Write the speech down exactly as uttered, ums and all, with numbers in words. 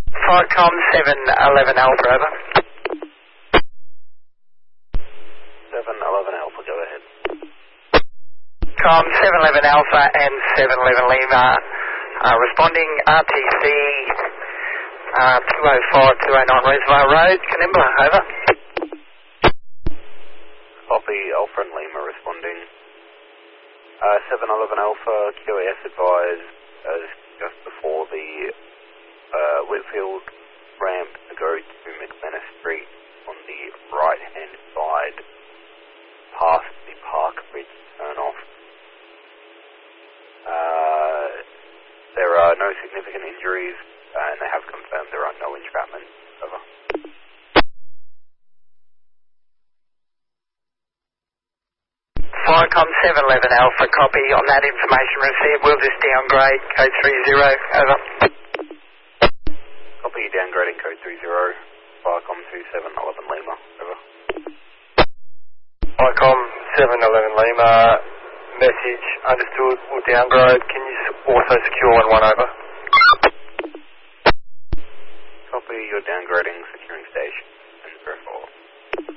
Flightcom seven eleven Alpha, over. seven eleven Alpha, go ahead. Com seven eleven Alpha and seven eleven Lima, uh, responding R T C uh, two oh five two oh nine Reservoir Road, Canimbla, over. Copy, Alpha and Lima responding. Uh, seven eleven Alpha, Q A S advised as just before the uh, Whitfield ramp to go to McManus Street on the right hand side, past the Park Bridge turn off. Uh, there are no significant injuries, uh, and they have confirmed there are no entrapments. Over. Flightcom seven eleven Alpha, copy. On that information received, we'll just downgrade code three zero, over. Copy, downgrading code three zero, Flightcom two seven eleven Lima, over. Flightcom seven eleven Lima, message understood, we'll downgrade. Can you also secure one one, over? Copy, you're downgrading, securing station.